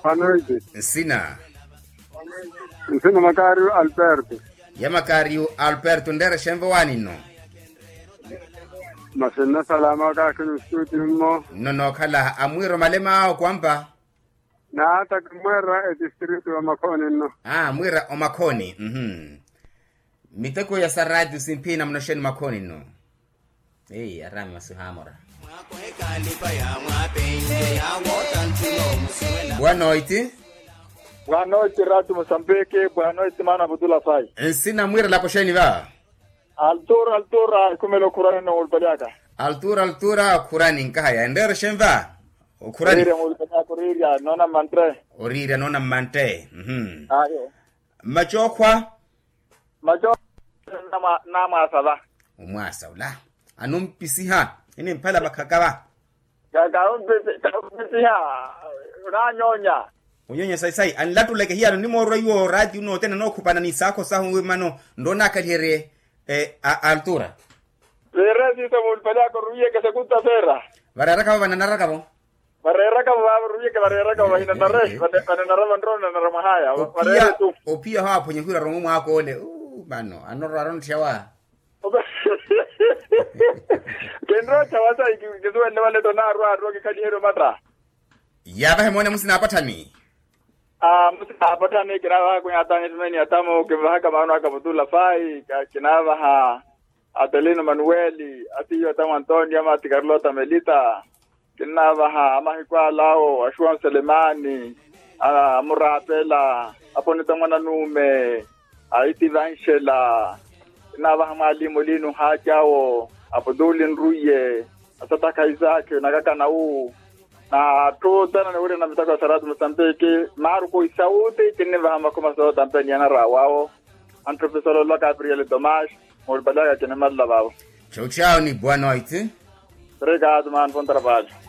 Panoide. Sina Macario Alberto. ya Macario Alberto ndere shembo wanino Masena salama ka kunu studio mo. no kala amwiro malema kwamba Na ata kumwera district wa Makoni no. mwira o Makoni miteko ya saraju simpina mnosheni Makoni no arami masuhamora Buanoiti Buanoiti Ratu Mozambique, buanoiti mana Abdullah Fai. Sina mwira la posheni va. Altura kumelo kurani no ulbaliaka. Altura kurani nkaya ndere shenva. Kurani Oriria nona mantre. Oriria nona mante. Ayo. Machokwa nama asala. Umwasa ula. Anumpisiha. Ini mpala bakakawa. Umpisiha. Unanyonya. Unyonya sai anlatu leke hiya ni moro yo radio no tena no kupana ni sako sahu mano ndona kaliere altura. Sera si to mulpala ko ruye ke sekunta sera. Barara ka bana naraka bo. Barera ka ba ruye ke barera ka ba ina nare bana narama ndrona na ramahaya. Barera tu. Opia hapo nyehura romu mwako ole. Bano anoro aron chawa. Kendro chawa sai kizuwa ne wale dona ro ke kaliero matra. Yaba hemone musina patani. Musina ne kinawa kunya tani tumeni atamo kivaka maana Abdullah Fai kinawa ha Adelino Manueli atiyo atamo Antonio amati Carlota Melita kinawa ha amahikwa lao Ashwan Selemani amurapela aponita mwana nume aiti vanshela kinawa ha Mwalimu Linu hajao Abdulin Ruye asataka Isaac nakaka na na to tana ne wurin na mitaka saratu Mozambique maru ko isaute tineva hama kuma so tampenia na rawao an professor Lola Gabriel Domash mol balaga tinema labao Ciao ni buanoite. Obrigado man, bom trabalho.